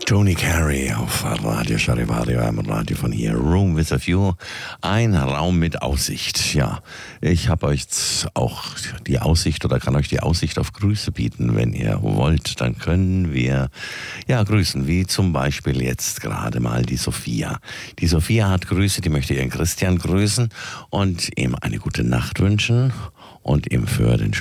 Tony Carey auf Radio Charivario, am Radio von hier, Room with a View, ein Raum mit Aussicht. Ja, ich habe euch auch die Aussicht oder kann euch die Aussicht auf Grüße bieten, wenn ihr wollt. Dann können wir ja grüßen, wie zum Beispiel jetzt gerade mal die Sophia. Die Sophia hat Grüße, die möchte ihren Christian grüßen und ihm eine gute Nacht wünschen und ihm für den